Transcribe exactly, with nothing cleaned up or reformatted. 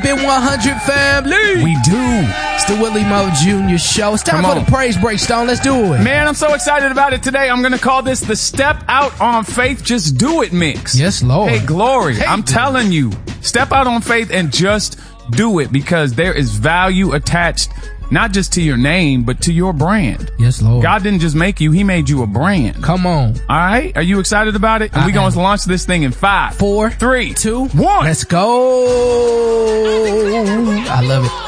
it one hundred, family. We do. It's the Willie Mo Junior Show. It's time Come for on. the praise break, Stone. Let's do it. Man, I'm so excited about it today. I'm going to call this the Step Out on Faith, Just Do It mix. Yes, Lord. Hey, glory. Hey, I'm dude. telling you, step out on faith and just do it, because there is value attached not just to your name, but to your brand. Yes, Lord. God didn't just make you, he made you a brand. Come on. All right? Are you excited about it? And I we're going am. to launch this thing in five, Four, three, two, one. Let's go. I love it.